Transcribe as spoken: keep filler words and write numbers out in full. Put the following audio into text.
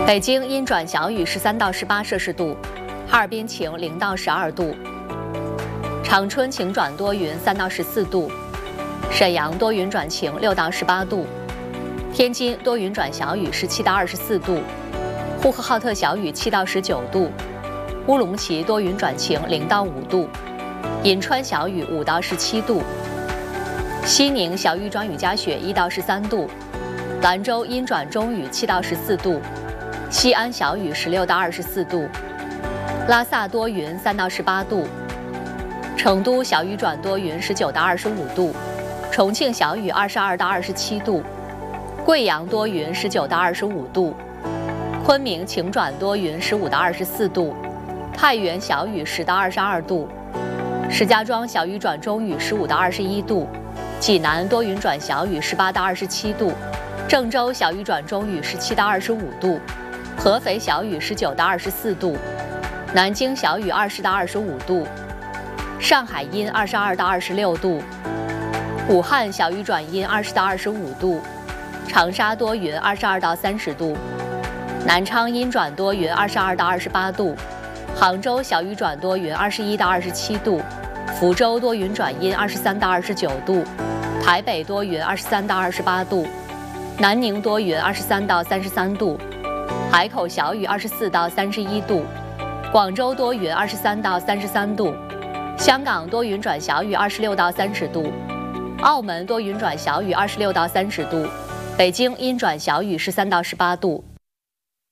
北京阴转小雨十三到十八摄氏度，哈尔滨晴零到十二度，长春晴转多云三到十四度，沈阳多云转晴六到十八度，天津多云转小雨十七到二十四度，呼和浩特小雨七到十九度，乌鲁木齐多云转晴零到五度，银川小雨五到十七度，西宁小雨转雨夹雪一到十三度，兰州阴转中雨七到十四度，西安小雨十六到二十四度，拉萨多云三到十八度，成都小雨转多云十九到二十五度，重庆小雨二十二到二十七度，贵阳多云十九到二十五度，昆明晴转多云十五到二十四度，太原小雨十到二十二度，石家庄小雨转中雨十五到二十一度，济南多云转小雨十八到二十七度，郑州小雨转中雨十七到二十五度，合肥小雨十九到二十四度，南京小雨二十到二十五度，上海阴二十二到二十六度，武汉小雨转阴二十到二十五度，长沙多云二十二到三十度，南昌阴转多云二十二到二十八度，杭州小雨转多云二十一到二十七度，福州多云转阴二十三到二十九度，台北多云二十三到二十八度，南宁多云二十三到三十三度，海口小雨二十四到三十一度，广州多云二十三到三十三度，香港多云转小雨二十六到三十度，澳门多云转小雨二十六到三十度，北京阴转小雨十三到十八度。